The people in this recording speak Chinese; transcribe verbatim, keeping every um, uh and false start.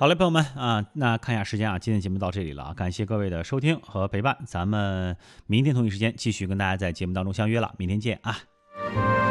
好嘞，朋友们啊，那看一下时间啊，今天节目到这里了啊，感谢各位的收听和陪伴，咱们明天同一时间继续跟大家在节目当中相约了，明天见啊。